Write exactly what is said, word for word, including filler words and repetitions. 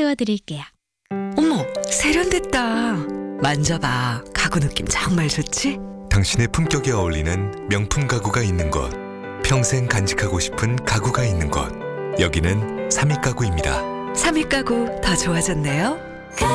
태워드릴게요. 어머, 세련됐다. 만져봐. 가구 느낌 정말 좋지? 당신의 품격에 어울리는 명품 가구가 있는 곳, 평생 간직하고 싶은 가구가 있는 곳, 여기는 삼익 가구입니다. 삼익 가구 더 좋아졌네요.